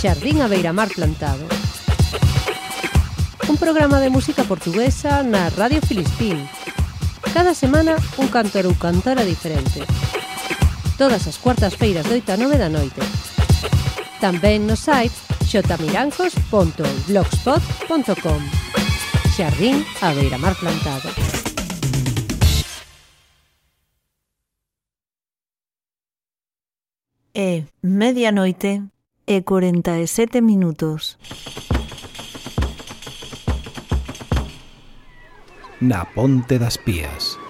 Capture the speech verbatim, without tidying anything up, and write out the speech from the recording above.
Xardín a Beiramar Plantado. Un programa de música portuguesa na Radio Filispín. Cada semana un cantor ou cantora diferente. Todas as cuartas feiras de oito a nove da noite. Tamén no site xotamilancos punto blogspot punto com. Xardín a Beiramar Plantado. É medianoite e cuarenta e sete minutos. Na Ponte das Pías.